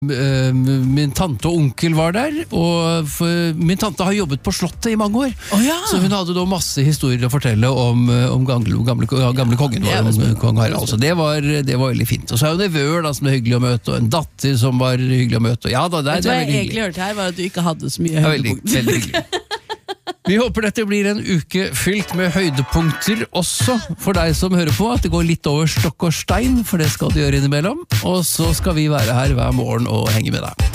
min tante og onkel var der, og min tante har jobbet på slottet i mange år, så hun hadde da masse historier å fortelle om gamle kongen vår, kong Harald, så det var veldig fint. Og så er jo nevøer da, som er hyggelig å møte, og en datter som var hyggelig å møte, og ja da, det er veldig hyggelig. Hva jeg egentlig hørte her var at du ikke hadde så mye høydepunkt. Veldig hyggelig. Vi håper dette blir en uke fylt med høydepunkter også for deg som hører på, at det går litt over stokk og stein, for det skal du gjøre innimellom, og så skal vi være her hver morgen og henge med deg.